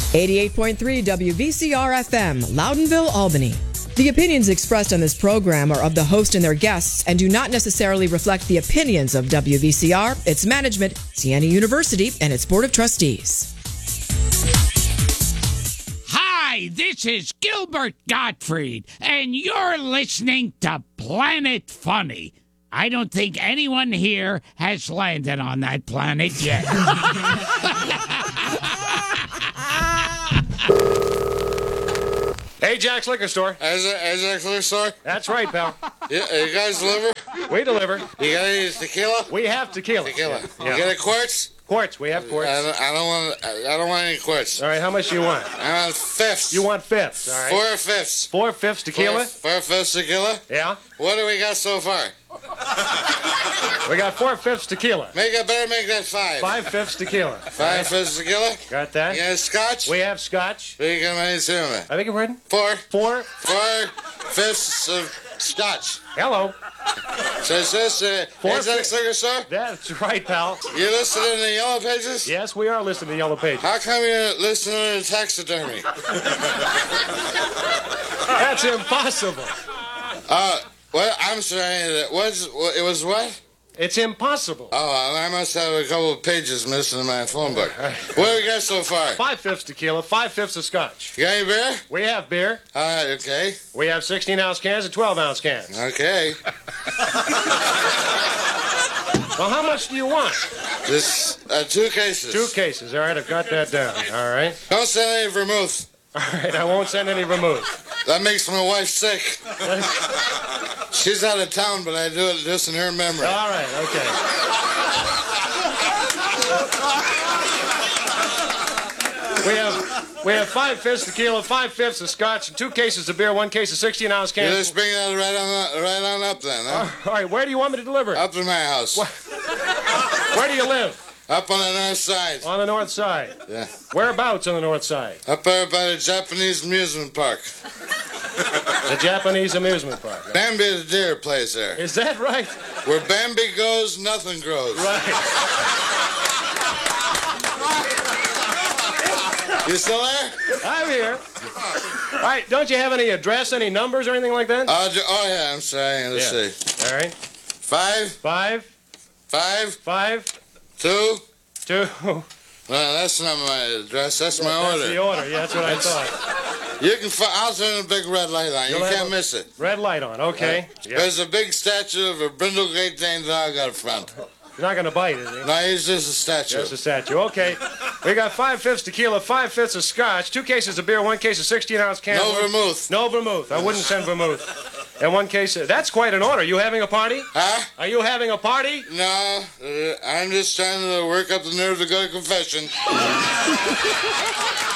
88.3 WVCR-FM, Loudonville, Albany. The opinions expressed on this program are of the host and their guests and do not necessarily reflect the opinions of WVCR, its management, Siena University, and its Board of Trustees. Hi, this is Gilbert Gottfried, and you're listening to Planet Funny. I don't think anyone here has landed on that planet yet. Hey, Jack's Liquor Store. Hey, Jack's Liquor Store? That's right, pal. Yeah, you guys deliver? We deliver. You got any tequila? We have tequila. Tequila. Yeah. You got a quartz? Quartz. We have quartz. I don't want any quartz. All right, how much do you want? I want fifths. You want fifths, all right. 4/5. 4/5 tequila? 4/5 tequila? Yeah. What do we got so far? We got 4/5 tequila. Better make that 5. 5/5 tequila. 5/5 tequila? Got that? You got scotch? We have scotch. What do you got money to? I beg your pardon? 4. 4/5 of scotch. Hello. So is this Jack's Liquor Store? That's right, pal. You listed in the yellow pages? Yes, we are listed in the yellow pages. How come you're listed in taxidermy? That's impossible. What? I'm sorry. It was what? It's impossible. Oh, I must have a couple of pages missing in my phone book. What do we got so far? 5/5 tequila, 5/5 of scotch. You got any beer? We have beer. All right, okay. We have 16-ounce cans and 12-ounce cans. Okay. Well, how much do you want? Just 2 cases. 2 cases. All right, I've got that down. All right. Don't send any vermouth. All right, I won't send any vermouth. That makes my wife sick. She's out of town, but I do it just in her memory. All right, okay. We have 5/5 tequila, 5/5 of scotch, and 2 cases of beer, 1 case of 16-ounce cans. You just bring that right on up then, huh? All right, where do you want me to deliver it? Up to my house. Where do you live? Up on the north side. On the north side? Yeah. Whereabouts on the north side? Up there by the Japanese amusement park. The Japanese amusement park. Bambi the deer plays there. Is that right? Where Bambi goes, nothing grows. Right. You still there? I'm here. All right, don't you have any address, any numbers or anything like that? Oh, yeah, I'm sorry. Let's see. All right. 5. 5. 2. 2. No, that's not my address. That's my order. That's the order. Yeah, that's what I thought. You can. I'll turn a big red light on. You can't miss it. Red light on. Okay. There's a big statue of a brindle Great Dane dog out front. You're not going to bite, is he? No, he's just a statue. Just a statue. Okay. We got 5/5 tequila, 5/5 of scotch, 2 cases of beer, 1 case of 16-ounce cans. No vermouth. No vermouth. I wouldn't send vermouth. And 1 case of... That's quite an order. You having a party? Huh? Are you having a party? No, I'm just trying to work up the nerve to go to confession.